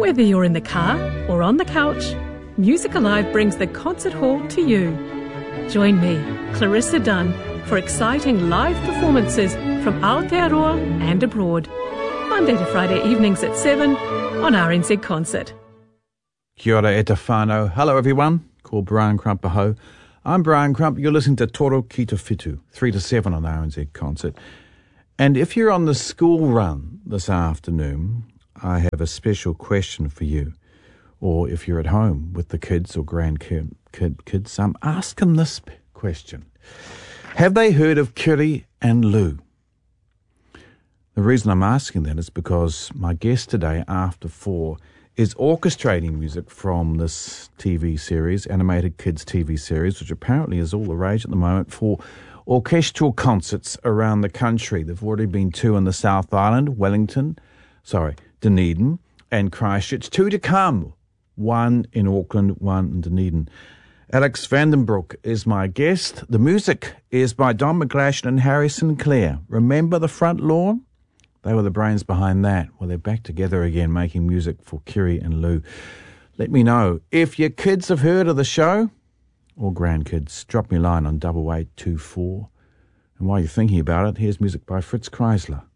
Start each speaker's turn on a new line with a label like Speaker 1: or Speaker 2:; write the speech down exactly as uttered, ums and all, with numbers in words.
Speaker 1: Whether you're in the car or on the couch, Music Alive brings the concert hall to you. Join me, Clarissa Dunn, for exciting live performances from Aotearoa and abroad. Monday to Friday evenings at seven on R N Z Concert.
Speaker 2: Kia ora e te whānau. Hello everyone, called Brian Crump Aho. I'm Brian Crump. You're listening to Toro Ki Te Whitu, three to seven on R N Z Concert. And if you're on the school run this afternoon, I have a special question for you. Or if you're at home with the kids or grandkids, kid, kids, um, ask them this question. Have they heard of Kiri and Lou? The reason I'm asking that is because my guest today, after four, is orchestrating music from this T V series, animated kids T V series, which apparently is all the rage at the moment, for orchestral concerts around the country. There've already been two in the South Island, Wellington, sorry, Dunedin, and Christchurch. Two to come, one in Auckland, one in Dunedin. Alex Vandenbroek is my guest. The music is by Don McGlashan and Harry Sinclair. Remember the Front Lawn? They were the brains behind that. Well, they're back together again making music for Kiri and Lou. Let me know if your kids have heard of the show or grandkids. Drop me a line on double eight two four. And while you're thinking about it, here's music by Fritz Kreisler.